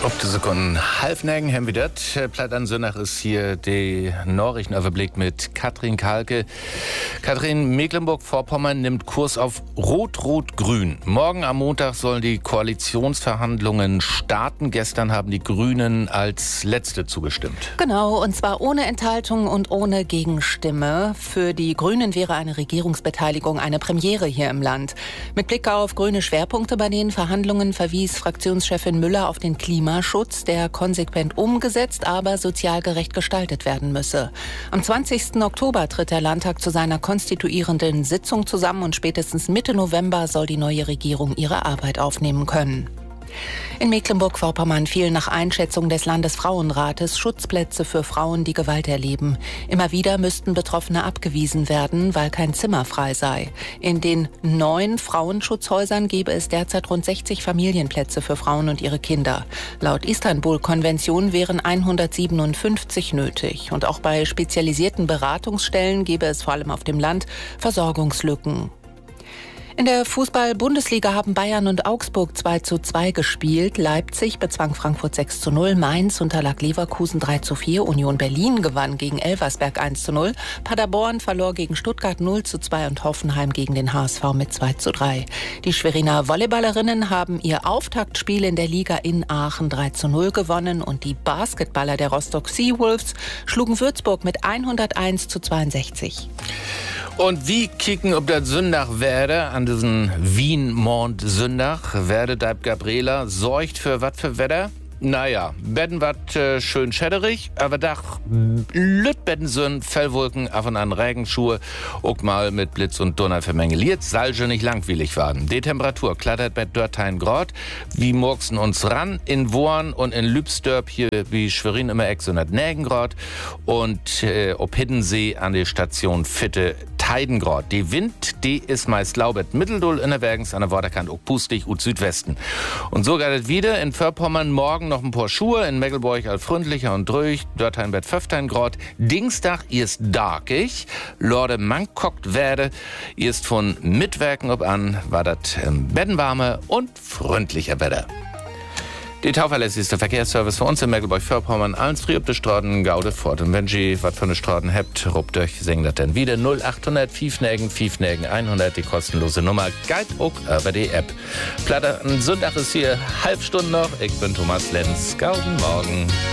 Op de Sekunden halfnegen haben wir das. Platt an Sonntag ist hier der Nachrichtenüberblick mit Katrin Kalke. Katrin, Mecklenburg-Vorpommern nimmt Kurs auf Rot-Rot-Grün. Morgen am Montag sollen die Koalitionsverhandlungen starten. Gestern haben die Grünen als Letzte zugestimmt. Genau, und zwar ohne Enthaltung und ohne Gegenstimme. Für die Grünen wäre eine Regierungsbeteiligung eine Premiere hier im Land. Mit Blick auf grüne Schwerpunkte bei den Verhandlungen verwies Fraktionschefin Müller auf den Klimaschutz, der konsequent umgesetzt, aber sozial gerecht gestaltet werden müsse. Am 20. Oktober tritt der Landtag zu seiner konstituierenden Sitzung zusammen und spätestens Mitte November soll die neue Regierung ihre Arbeit aufnehmen können. In Mecklenburg-Vorpommern fehlen nach Einschätzung des Landesfrauenrates Schutzplätze für Frauen, die Gewalt erleben. Immer wieder müssten Betroffene abgewiesen werden, weil kein Zimmer frei sei. In den 9 Frauenschutzhäusern gäbe es derzeit rund 60 Familienplätze für Frauen und ihre Kinder. Laut Istanbul-Konvention wären 157 nötig. Und auch bei spezialisierten Beratungsstellen gäbe es vor allem auf dem Land Versorgungslücken. In der Fußball-Bundesliga haben Bayern und Augsburg 2:2 gespielt. Leipzig bezwang Frankfurt 6:0, Mainz unterlag Leverkusen 3:4, Union Berlin gewann gegen Elversberg 1:0, Paderborn verlor gegen Stuttgart 0:2 und Hoffenheim gegen den HSV mit 2:3. Die Schweriner Volleyballerinnen haben ihr Auftaktspiel in der Liga in Aachen 3:0 gewonnen und die Basketballer der Rostock Seawolves schlugen Würzburg mit 101:62. Und wie kicken, ob das Sonntag werde, an diesen Wien-Mond-Sonntag, werde Deib Gabriela sorgt für was für Wetter? Naja, Betten wat schön schäderig, aber dach Lütbetten sind Fellwolken, auf und an Regenschuhe, auch mal mit Blitz und Donner vermengeliert, soll schon nicht langweilig werden. Die Temperatur klattert bei 13 Grad, wie morgen uns ran, in Worn und in Lübstörp hier wie Schwerin immer 609 Grad und ob Hiddensee an der Station Fitte Heidengrad. Die Wind, die ist meist laubet Mitteldull in der Wergens an der Waterkant auch pustig und Südwesten. Und so geht es wieder in Vorpommern morgen noch ein paar Schuhe, in Meckelburg all freundlicher und drüch, dort ein Bett 15 Grad. Dienstag ist darkig, Lorde Mangkokt werde, ist von Mitwerken ob an, war das Bettenwarme und freundlicher Wetter. Die tauverlässigste Verkehrsservice für uns in Mecklenburg-Vorpommern. Allen früh auf die Straßen gaudet fort. Und wenn ihr was für eine Straßen habt, rupt euch, singt das dann wieder 0800 5 100, die kostenlose Nummer. Galt auch über die App. Platter, ein Sonntag ist hier, halb Stunde noch. Ich bin Thomas Lenz. Gauden morgen.